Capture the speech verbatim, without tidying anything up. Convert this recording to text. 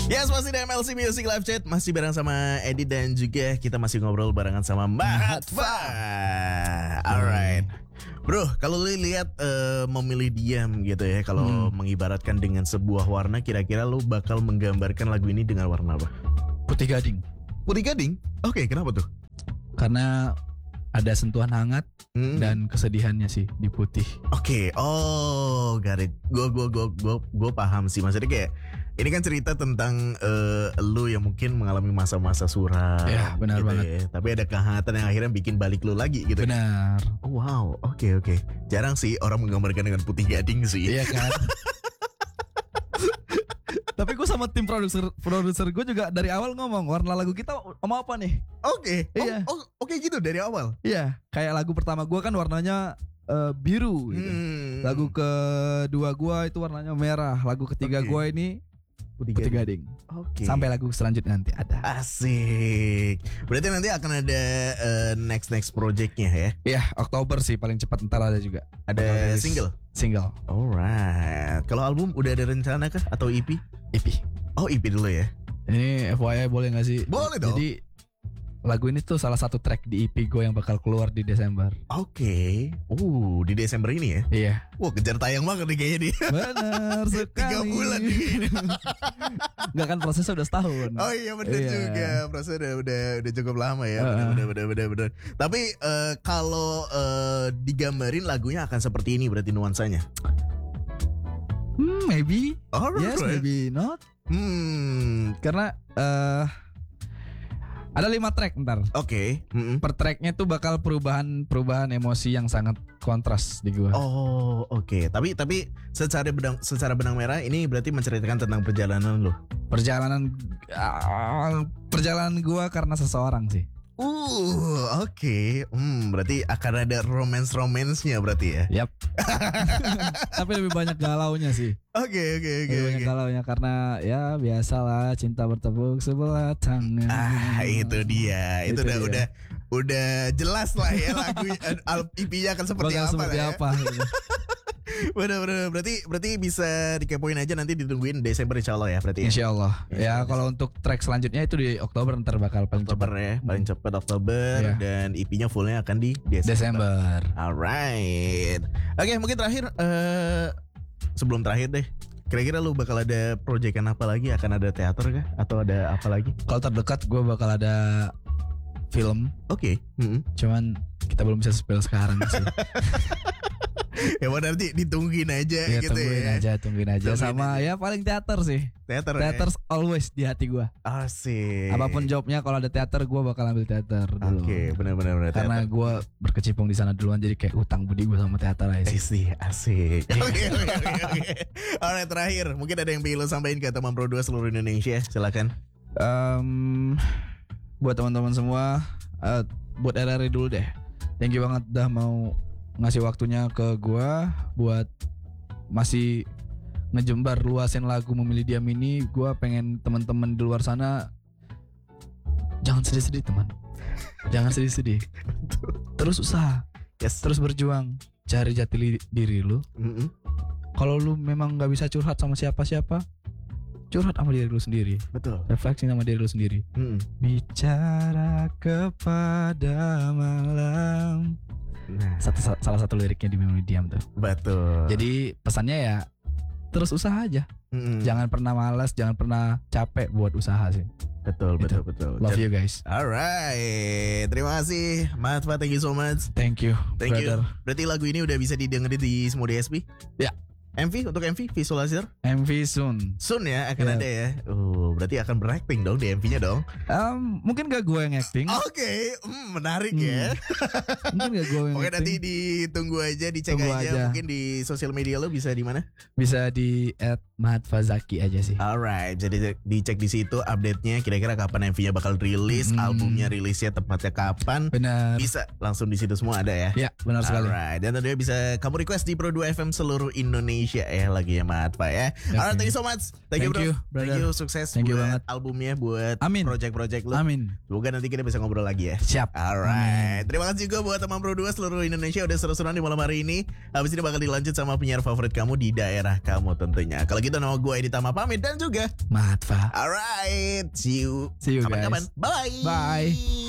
Yes, masih di M L C Music Live Chat. Masih bareng sama Edi dan juga kita masih ngobrol barengan sama Mahatfa. Alright bro, kalau lu lihat uh, memilih diam gitu ya, kalau hmm. mengibaratkan dengan sebuah warna, kira-kira lu bakal menggambarkan lagu ini dengan warna apa? Putih gading. Putih gading? Oke, okay, kenapa tuh? Karena ada sentuhan hangat hmm. dan kesedihannya sih di putih. Oke, okay. oh, got it. Gue gue gue gue gue paham sih, maksudnya kayak ini kan cerita tentang uh, lu yang mungkin mengalami masa-masa suram. Ya, benar gitu banget. Ya. Tapi ada kehangatan yang akhirnya bikin balik lu lagi gitu. Benar. Oh, wow, oke okay, oke. Okay. Jarang sih orang menggambarkan dengan putih gading sih. Iya kan. Tapi gue sama tim produser produser gue juga dari awal ngomong warna lagu kita mau apa nih? Oke. Okay. Iya. Oh, oke okay gitu dari awal. Iya. Kayak lagu pertama gue kan warnanya uh, biru. Gitu. Hmm. Lagu kedua gue itu warnanya merah. Lagu ketiga okay. gue ini putih, putih gading. Oke. Okay. Sampai lagu selanjutnya nanti ada. Asik. Berarti nanti akan ada uh, next next projectnya ya? Iya, Oktober sih paling cepat, ntar ada juga. Ada single. Single. Alright. Kalau album udah ada rencana kah atau E P? E P. Oh, E P dulu ya. Ini F Y I boleh nggak sih? Boleh dong. Jadi lagu ini tuh salah satu track di E P gue yang bakal keluar di Desember. Oke. Okay. Uh, di Desember ini ya? Iya. Wah, kejar tayang banget nih kayaknya nih. Bener sekali. Tiga bulan nih. Enggak kan, prosesnya udah setahun. Oh iya bener iya. juga. Prosesnya udah, udah udah cukup lama ya. Uh. Bener bener bener bener. Tapi uh, kalau uh, digambarin lagunya akan seperti ini berarti nuansanya. Hmm, maybe. Alright. Yes, maybe not. Hmm, karena uh, ada lima track ntar. Oke. Okay. Mm-hmm. Per tracknya tuh bakal perubahan perubahan emosi yang sangat kontras di gua. Oh, oke. Okay. Tapi tapi secara benang secara benang merah ini berarti menceritakan tentang perjalanan lo. Perjalanan uh, perjalanan gua karena seseorang sih. Uh, oke. Okay. Hmm, berarti akan ada romance-romance-nya berarti ya. Yap. Tapi lebih banyak galaunya sih. Oke, oke, oke. Lebih banyak okay. galaunya karena ya biasalah cinta bertepuk sebelah tangan. Ah, itu dia. Itu, itu udah dia. udah udah jelas lah ya lagu E P-nya akan seperti bakal apa seperti ya. apa gitu. Bener-bener. Berarti berarti bisa dikepoin aja, nanti ditungguin Desember insya Allah ya berarti ya. Insya Allah. Ya, ya kalau untuk track selanjutnya itu di Oktober ntar bakal paling Oktober cepat ya, paling cepat Oktober ya. Dan E P-nya fullnya akan di Desember. Desember. Alright. Oke, mungkin terakhir uh, sebelum terakhir deh. Kira-kira lu bakal ada proyekan apa lagi? Akan ada teater kah? Atau ada apa lagi? Kalau terdekat gue bakal ada film. Oke. Okay. Mm-hmm. Cuman kita belum bisa spill sekarang sih. Ya mau nanti ditungguin aja ya, gitu tungguin ya. aja, tungguin aja. Tungguin Sama aja. Ya paling teater sih. Teater Teater ya? always di hati gue. Asik. Apapun jobnya, kalau ada teater gue bakal ambil teater dulu. Oke, okay, benar-benar. Karena gue berkecimpung di sana duluan, jadi kayak utang budi gue sama teater aja sih. Asik. Oke, oke, oke. Alright, terakhir mungkin ada yang pengen lo sampaikan ke teman Pro dua seluruh Indonesia, silakan. Um, buat teman-teman semua, uh, buat R R I dulu deh. Thank you banget dah mau ngasih waktunya ke gua buat masih ngejembar luasin lagu Memilih Diam ini. Gua pengen teman-teman di luar sana jangan sedih-sedih teman. Jangan sedih-sedih. Terus usaha. Yes. Terus berjuang, cari jati diri lu. Mm-hmm. Kalau lu memang nggak bisa curhat sama siapa-siapa, curhat sama diri lu sendiri. Betul. Refleksi sama diri lu sendiri. Mm-hmm. Bicara kepada malam. Nah, satu, salah satu liriknya di Memilih Diam tuh. Betul. Jadi pesannya ya terus usaha aja. Mm-hmm. Jangan pernah malas, jangan pernah capek buat usaha sih. Betul, gitu. betul, betul. Love you guys. Alright, terima kasih, Mahatfa. Thank you so much. Thank you, thank brother. you. Berarti lagu ini udah bisa didengerin di semua D S P? Ya. M V, untuk M V visualizer? M V soon. Soon ya akan yeah. ada ya. Uh, berarti akan berakting dong di M V-nya dong. Um, mungkin gak gue yang acting. Oke, okay. mm, menarik hmm. ya. Mungkin gak gue yang Oke, acting. nanti ditunggu aja, dicek aja. aja. Mungkin di sosial media lo bisa di mana? Bisa di at Mahatfa Zaki aja sih. Alright, jadi dicek di situ update-nya. Kira-kira kapan M V-nya bakal rilis, hmm. albumnya rilisnya tepatnya kapan? Benar. Bisa langsung di situ semua ada ya. Ya, benar sekali. Alright, dan tentunya bisa kamu request di Pro dua F M seluruh Indonesia ya lagi ya Mahatfa ya. Okay. Alright, thank you so much. Thank, thank you bro. You, thank you, sukses thank buat you banget. albumnya, buat Amin. project-project lu. Amin. Semoga nanti kita bisa ngobrol lagi ya. Siap. Alright. Amin. Terima kasih juga buat teman Pro dua seluruh Indonesia udah seru-seruan di malam hari ini. Habis ini bakal dilanjut sama penyiar favorit kamu di daerah kamu tentunya. Kalau gitu gitu nama gue Edi Tama pamit dan juga Mahatva. alright, see you. See you guys. Kapan-kapan. Bye. Bye.